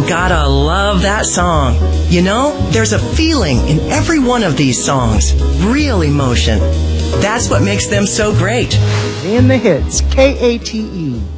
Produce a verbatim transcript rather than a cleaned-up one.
Oh, gotta love that song. You know, there's a feeling in every one of these songs. Real emotion. That's what makes them so great. In the hits, K A T E.